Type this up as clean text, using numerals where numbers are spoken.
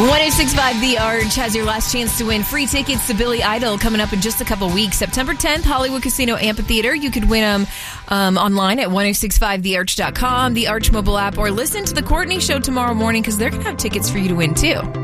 1065 The Arch has your last chance to win free tickets to Billy Idol coming up in just a couple weeks. September 10th, Hollywood Casino Amphitheater. You could win them online at 1065thearch.com, the Arch mobile app, or listen to The Courtney Show tomorrow morning because they're going to have tickets for you to win too.